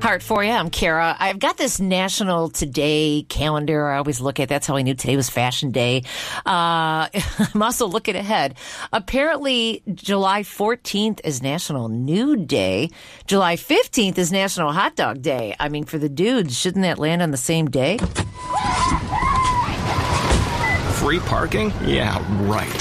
Heart for you. I'm Kara. I've got this National Today calendar I always look at. That's how I knew today was Fashion Day. I'm also looking ahead. Apparently, July 14th is National Nude Day. July 15th is National Hot Dog Day. I mean, for the dudes, shouldn't that land on the same day? Free parking? Yeah, right.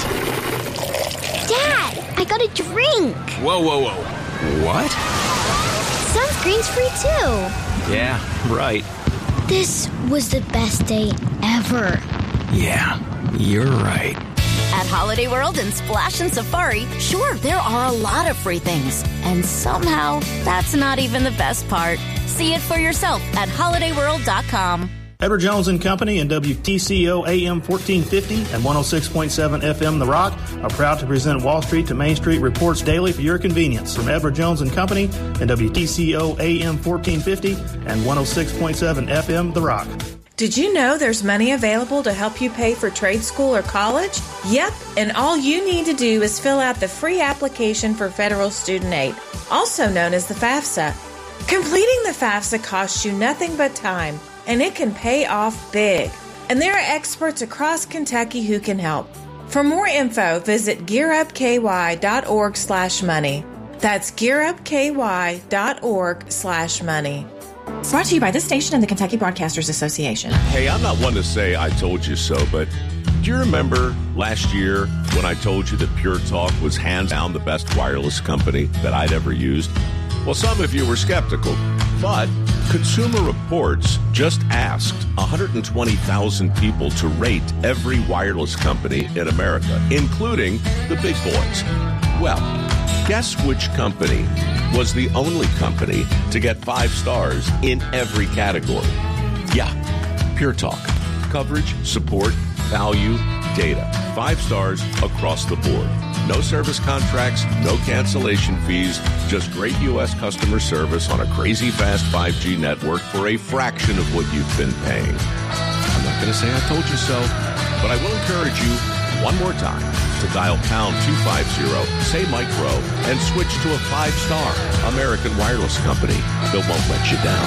Dad, I got a drink. Whoa. What? Sunscreen's free too. Yeah, right. This was the best day ever. Yeah, you're right. At Holiday World and Splash and Safari, sure, there are a lot of free things. And somehow, that's not even the best part. See it for yourself at holidayworld.com. Edward Jones and Company and WTCO AM 1450 and 106.7 FM The Rock are proud to present Wall Street to Main Street reports daily for your convenience. From Edward Jones and Company and WTCO AM 1450 and 106.7 FM The Rock. Did you know there's money available to help you pay for trade school or college? Yep, and all you need to do is fill out the free application for federal student aid, also known as the FAFSA. Completing the FAFSA costs you nothing but time, and it can pay off big. And there are experts across Kentucky who can help. For more info, visit gearupky.org/money. That's gearupky.org/money. Brought to you by this station and the Kentucky Broadcasters Association. Hey, I'm not one to say I told you so, but do you remember last year when I told you that Pure Talk was hands down the best wireless company that I'd ever used? Well, some of you were skeptical, but Consumer Reports just asked 120,000 people to rate every wireless company in America, including the big boys. Well, guess which company was the only company to get 5 stars in every category? Yeah, Pure Talk. Coverage, support, value, data. 5 stars across the board. No service contracts, no cancellation fees, just great U.S. customer service on a crazy fast 5G network for a fraction of what you've been paying. I'm not going to say I told you so, but I will encourage you one more time to dial pound 250, say micro, and switch to a 5-star American wireless company that won't let you down.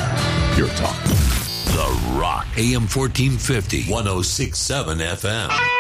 Pure Talk. The Rock. AM 1450, 106.7 FM.